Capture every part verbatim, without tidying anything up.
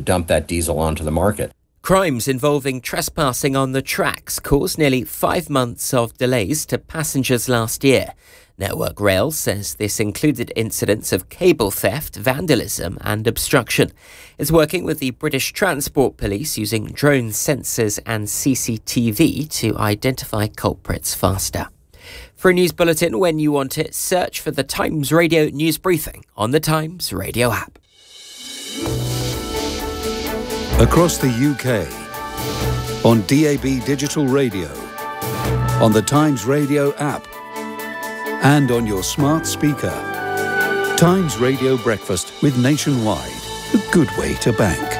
dump that diesel onto the market. Crimes involving trespassing on the tracks caused nearly five months of delays to passengers last year. Network Rail says this included incidents of cable theft, vandalism and obstruction. It's working with the British Transport Police using drone sensors and C C T V to identify culprits faster. For a news bulletin when you want it, search for the Times Radio News Briefing on the Times Radio app. Across the U K, on D A B Digital Radio, on the Times Radio app, and on your smart speaker. Times Radio Breakfast with Nationwide, a good way to bank.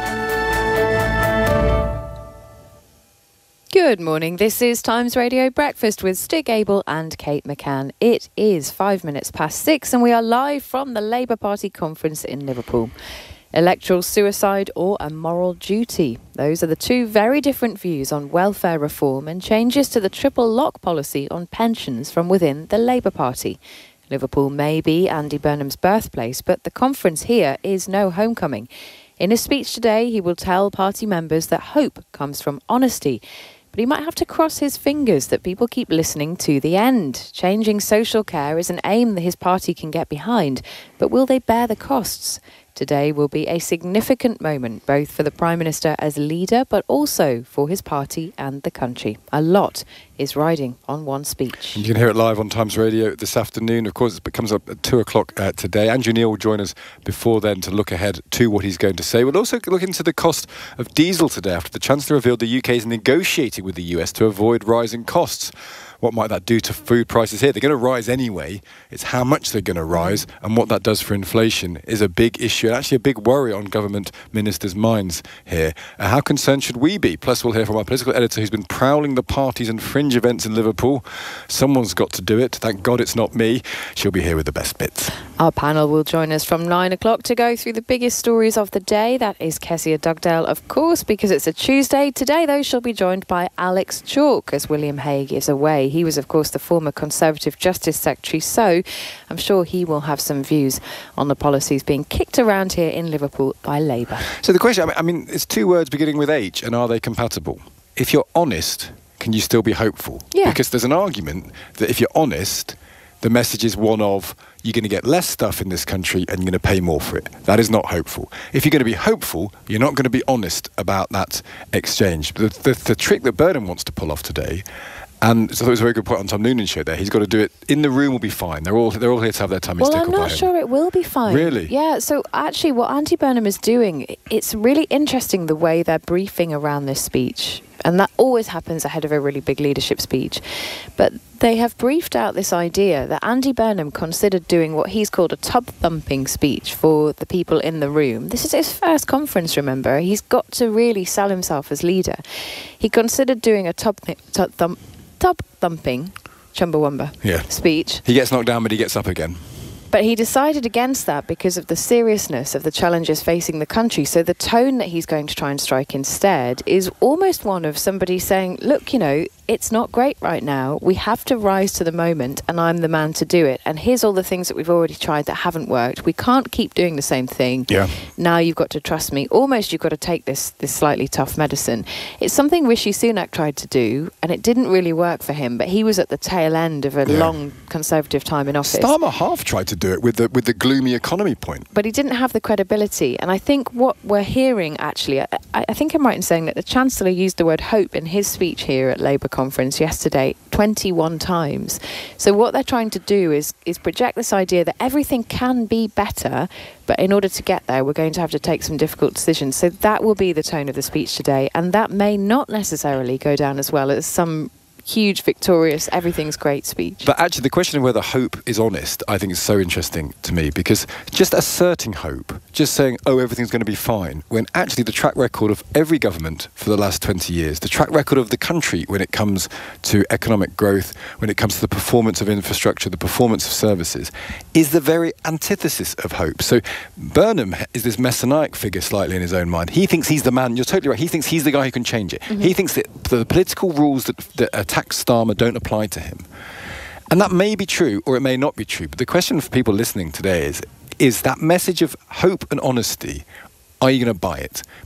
Good morning, this is Times Radio Breakfast with Stig Abel and Kate McCann. It is five minutes past six and we are live from the Labour Party conference in Liverpool. Electoral suicide or a moral duty. Those are the two very different views on welfare reform and changes to the triple lock policy on pensions from within the Labour Party. Liverpool may be Andy Burnham's birthplace, but the conference here is no homecoming. In his speech today, he will tell party members that hope comes from honesty. But he might have to cross his fingers that people keep listening to the end. Changing social care is an aim that his party can get behind, but will they bear the costs? Today will be a significant moment, both for the Prime Minister as leader, but also for his party and the country. A lot is riding on one speech. You can hear it live on Times Radio this afternoon. Of course, it comes up at two o'clock uh, today. Andrew Neil will join us before then to look ahead to what he's going to say. We'll also look into the cost of diesel today after the Chancellor revealed the U K is negotiating with the U S to avoid rising costs. What might that do to food prices here? They're going to rise anyway. It's how much they're going to rise and what that does for inflation is a big issue and actually a big worry on government ministers' minds here. Uh, how concerned should we be? Plus, we'll hear from our political editor who's been prowling the parties and fringe events in Liverpool. Someone's got to do it. Thank God it's not me. She'll be here with the best bits. Our panel will join us from nine o'clock to go through the biggest stories of the day. That is Kezia Dugdale, of course, because it's a Tuesday. Today, though, she'll be joined by Alex Chalk as William Hague is away. He was, of course, the former Conservative Justice Secretary, so I'm sure he will have some views on the policies being kicked around here in Liverpool by Labour. So the question, I mean, it's two words beginning with H, and are they compatible? If you're honest, can you still be hopeful? Yeah. Because there's an argument that if you're honest, the message is one of you're going to get less stuff in this country and you're going to pay more for it. That is not hopeful. If you're going to be hopeful, you're not going to be honest about that exchange. The, the, the trick that Burnham wants to pull off today, and so it was a very good point on Tom Noonan's show there. He's got to do it in the room will be fine. They're all they're all here to have their tummies well, tickled by him. Well, I'm not sure it will be fine. Really? Yeah, so actually what Andy Burnham is doing, it's really interesting the way they're briefing around this speech. And that always happens ahead of a really big leadership speech. But they have briefed out this idea that Andy Burnham considered doing what he's called a tub-thumping speech for the people in the room. This is his first conference, remember. He's got to really sell himself as leader. He considered doing a tub th- tub thump tub thumping Chumbawamba yeah. speech. He gets knocked down, but he gets up again. But he decided against that because of the seriousness of the challenges facing the country. So the tone that he's going to try and strike instead is almost one of somebody saying, look, you know, it's not great right now. We have to rise to the moment and I'm the man to do it. And here's all the things that we've already tried that haven't worked. We can't keep doing the same thing. Yeah. Now you've got to trust me. Almost you've got to take this this slightly tough medicine. It's something Rishi Sunak tried to do and it didn't really work for him. But he was at the tail end of a yeah. long Conservative time in office. Starmer half tried to do it with the with the gloomy economy point. But he didn't have the credibility. And I think what we're hearing actually, I, I think I'm right in saying that the Chancellor used the word hope in his speech here at Labour conference yesterday twenty-one times. So what they're trying to do is is project this idea that everything can be better, but in order to get there we're going to have to take some difficult decisions. So that will be the tone of the speech today, and that may not necessarily go down as well as some huge, victorious, everything's great speech. But actually the question of whether hope is honest, I think is so interesting to me, because just asserting hope, just saying, oh, everything's going to be fine, when actually the track record of every government for the last twenty years, the track record of the country when it comes to economic growth, when it comes to the performance of infrastructure, the performance of services, is the very antithesis of hope. So Burnham is this messianic figure slightly in his own mind. He thinks he's the man, you're totally right, he thinks he's the guy who can change it. Mm-hmm. He thinks that the political rules that, that attack Starmer don't apply to him. And that may be true or it may not be true. But the question for people listening today is, is that message of hope and honesty, are you going to buy it?